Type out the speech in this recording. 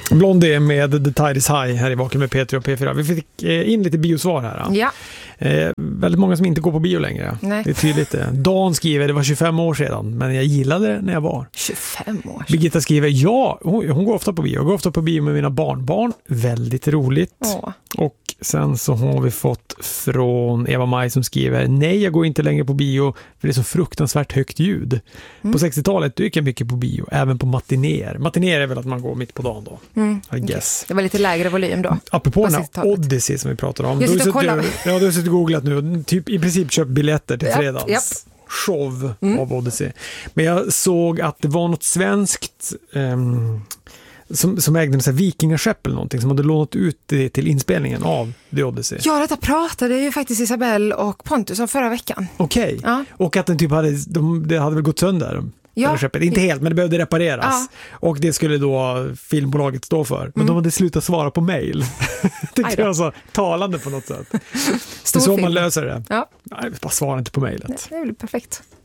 Blondie med The Tide is High här i Vaken med Peter och P4. Vi fick in lite biosvar här. Ja. Väldigt många som inte går på bio längre. Nej. Det är tydligt. Dan skriver, det var 25 år sedan, men jag gillade det när jag var. 25 år sedan. Birgitta skriver, ja, hon går ofta på bio. Jag går ofta på bio med mina barnbarn. Väldigt roligt. Åh. Och sen så har vi fått från Eva Maj som skriver, nej, jag går inte längre på bio för det är så fruktansvärt högt ljud. På 60-talet gick jag mycket på bio, även på matinéer. Matinéer är väl att man går mitt på dagen då. I guess. Det var lite lägre volym då. Apropå den här Odyssey som vi pratade om. Jag sitter och kollar. Du har suttit och googlat nu. Typ i princip köpt biljetter till fredagens. Japp. Show av Odyssey. Men jag såg att det var något svenskt som ägde en vikingaskepp eller någonting som hade lånat ut det till inspelningen av The Odyssey. Ja, detta pratade ju faktiskt Isabelle och Pontus om förra veckan. Okej. Ja. Och att den typ det hade väl gått sönder. Ja. Skeppet. Inte helt, men det behövde repareras. Ja. Och det skulle då filmbolaget stå för. Men de hade slutat svara på mejl. Det kan vara så talande på något sätt. Det är så man löser det. Ja. Nej, bara svara inte på mejlet. Det är väl perfekt.